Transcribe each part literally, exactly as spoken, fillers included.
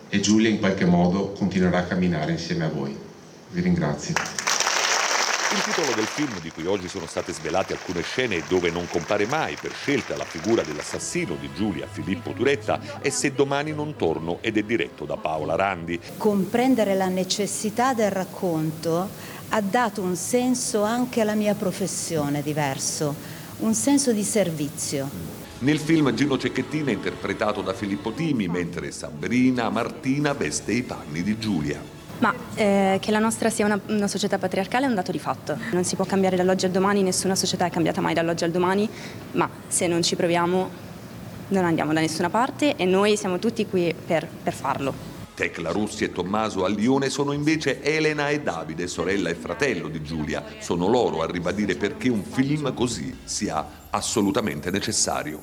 e Giulia in qualche modo continuerà a camminare insieme a voi. Vi ringrazio. Il titolo del film, di cui oggi sono state svelate alcune scene dove non compare mai per scelta la figura dell'assassino di Giulia, Filippo Turetta, è Se domani non torno, ed è diretto da Paola Randi. Comprendere la necessità del racconto ha dato un senso anche alla mia professione diverso, un senso di servizio. Nel film Gino Cecchettin è interpretato da Filippo Timi, mentre Sabrina Martina veste i panni di Giulia. Ma eh, che la nostra sia una, una società patriarcale è un dato di fatto. Non si può cambiare dall'oggi al domani, nessuna società è cambiata mai dall'oggi al domani, ma se non ci proviamo non andiamo da nessuna parte e noi siamo tutti qui per, per farlo. Tecla Russi e Tommaso Allione sono invece Elena e Davide, sorella e fratello di Giulia. Sono loro a ribadire perché un film così sia assolutamente necessario.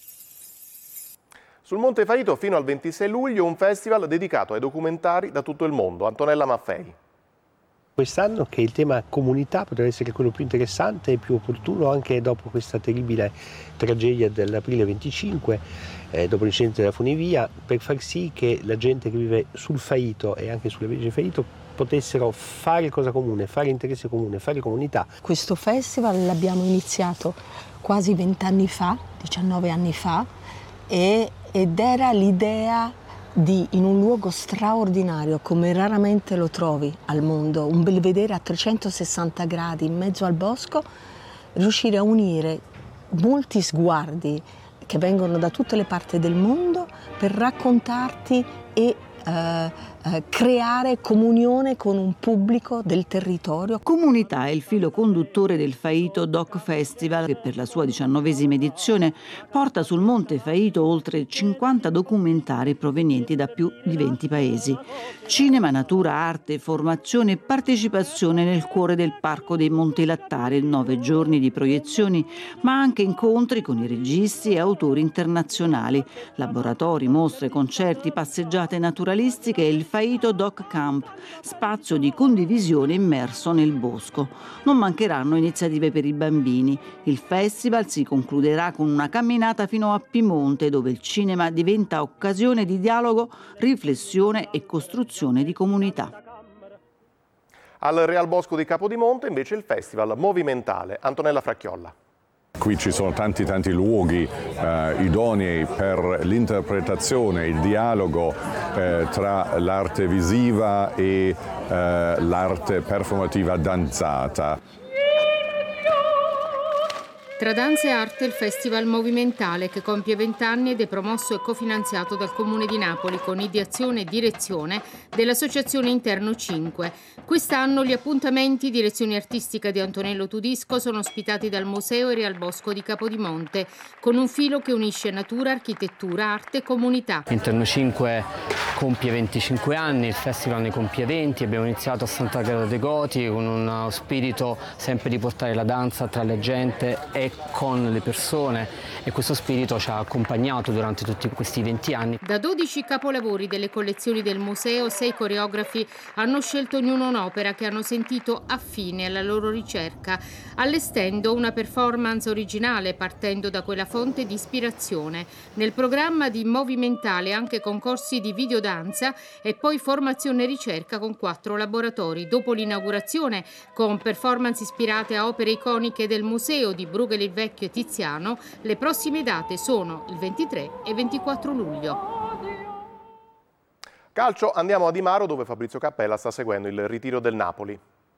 Sul Monte Faito fino al ventisei luglio un festival dedicato ai documentari da tutto il mondo. Antonella Maffei. Quest'anno che il tema comunità potrebbe essere quello più interessante e più opportuno anche dopo questa terribile tragedia dell'aprile venticinque, eh, dopo l'incidente della funivia, per far sì che la gente che vive sul Faito e anche sulle Vergini Faito potessero fare cosa comune, fare interesse comune, fare comunità. Questo festival l'abbiamo iniziato quasi vent'anni fa, diciannove anni fa, e ed era l'idea di, in un luogo straordinario, come raramente lo trovi al mondo, un belvedere a trecentosessanta gradi in mezzo al bosco, riuscire a unire molti sguardi che vengono da tutte le parti del mondo per raccontarti e eh, eh, creare comunione con un pubblico del territorio. Comunità è il filo conduttore del Faito Doc Festival, che per la sua diciannovesima edizione porta sul Monte Faito oltre cinquanta documentari provenienti da più di venti paesi. Cinema, natura, arte, formazione e partecipazione nel cuore del Parco dei Monti Lattari, nove giorni di proiezioni, ma anche incontri con i registi e autori internazionali, laboratori, mostre, concerti, passeggiate naturalistiche e il Faito Doc Camp, spazio di condivisione immerso nel bosco. Non mancheranno iniziative per i bambini. Il festival si concluderà con una camminata fino a Piemonte, dove il cinema diventa occasione di dialogo, riflessione e costruzione di comunità. Al Real Bosco di Capodimonte invece il festival Movimentale. Antonella Fracchiolla. Qui ci sono tanti tanti luoghi eh, idonei per l'interpretazione, il dialogo eh, tra l'arte visiva e eh, l'arte performativa danzata. Tra danza e arte il Festival Movimentale, che compie vent'anni ed è promosso e cofinanziato dal Comune di Napoli con ideazione e direzione dell'Associazione Interno cinque. Quest'anno gli appuntamenti direzione artistica di Antonello Tudisco sono ospitati dal Museo e Real Bosco di Capodimonte, con un filo che unisce natura, architettura, arte e comunità. Interno cinque compie venticinque anni, il festival ne compie venti, abbiamo iniziato a Sant'Agata dei Goti con uno spirito sempre di portare la danza tra la gente e con le persone, e questo spirito ci ha accompagnato durante tutti questi venti anni. Da dodici capolavori delle collezioni del museo, sei coreografi hanno scelto ognuno un'opera che hanno sentito affine alla loro ricerca, allestendo una performance originale partendo da quella fonte di ispirazione. Nel programma di Movimentale anche concorsi di videodanza e poi formazione e ricerca con quattro laboratori. Dopo l'inaugurazione, con performance ispirate a opere iconiche del museo di Bruegel il Vecchio e Tiziano, le prossime date sono il ventitré e ventiquattro luglio. Calcio, andiamo a Di Maro, dove Fabrizio Cappella sta seguendo il ritiro del Napoli.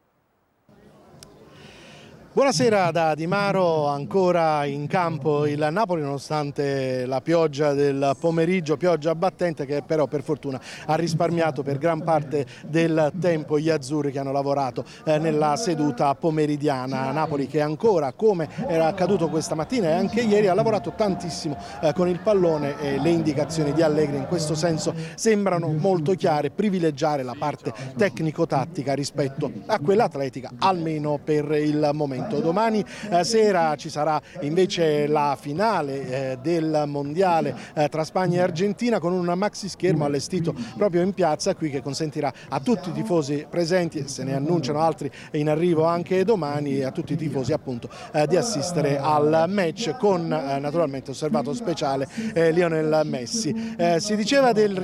Buonasera da Di Maro, ancora in campo il Napoli nonostante la pioggia del pomeriggio, pioggia battente che però per fortuna ha risparmiato per gran parte del tempo gli azzurri che hanno lavorato eh, nella seduta pomeridiana. Napoli che ancora, come era accaduto questa mattina e anche ieri, ha lavorato tantissimo eh, con il pallone, e le indicazioni di Allegri in questo senso sembrano molto chiare: privilegiare la parte tecnico-tattica rispetto a quella atletica, almeno per il momento. Domani eh, sera ci sarà invece la finale eh, del mondiale eh, tra Spagna e Argentina, con un maxi schermo allestito proprio in piazza qui, che consentirà a tutti i tifosi presenti, se ne annunciano altri in arrivo anche domani, a tutti i tifosi appunto eh, di assistere al match con eh, naturalmente osservato speciale eh, Lionel Messi. Eh, si diceva del